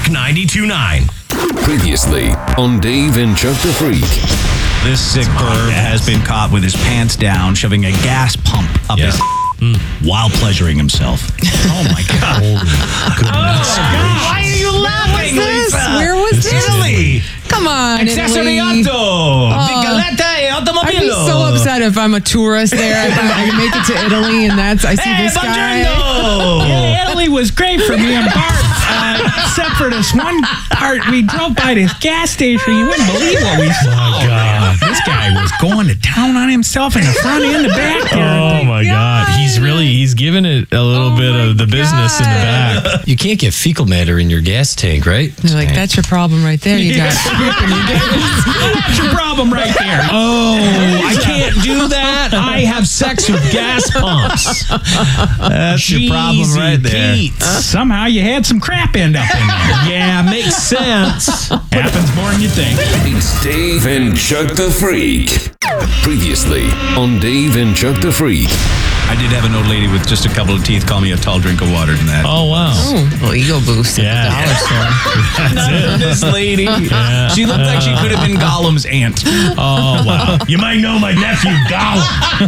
92.9. Previously on Dave and Chuck the Freak. This sick perv has been caught with his pants down, shoving a gas pump up his while pleasuring himself. Oh my God. Why are you laughing, Lisa? Where was this? Italy. Come on, Accessory Italy. auto. Bicicletta e automobile. I'd be so upset if I'm a tourist there. I can make it to Italy and I see this guy. Yeah, Italy was great for me and Bart, except for this one part. We drove by this gas station. You wouldn't believe what we saw. Oh, God. This guy was going to town on himself in the front and the back. Oh, my God. He's giving it a little bit of the business in the back. You can't get fecal matter in your gas tank, right? They're like, that's your problem right there. You got poop in your gas. That's your problem right there. Oh, I can't do that. I have sex with gas pumps. That's your problem right there. Somehow you had some crap end up in there. Yeah, makes sense. Happens more than you think. It's Dave and Chuck the Freak. Previously on Dave and Chuck the Freak. I did have an old lady with just a couple of teeth call me a tall drink of water than that. Oh, wow. Well, ego boost at the dollar store. This lady, she looked like she could have been Gollum's aunt. Oh, wow. You might know my nephew, Gollum.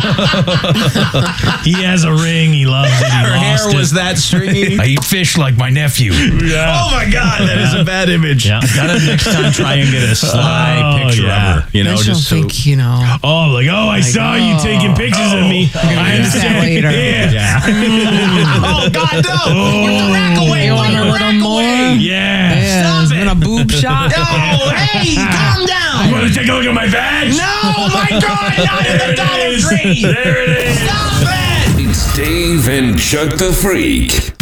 He has a ring. He loves it. Her hair was that stringy. I eat fish like my nephew. Oh my God, that is a bad image. Yeah. Gotta next time try and get a sly picture of her. You know, I just so. think, you know. Oh, I saw you taking pictures of me. I understand. Later. Yeah. Oh God, no! Rack away! You want a little more? Yeah. Yeah, there's been a boob shot. Oh, hey, calm down! You want to take a look at my badge? No, my God, not in the Dollar Tree! There it is. Stop it! It's Dave and Chuck the Freak.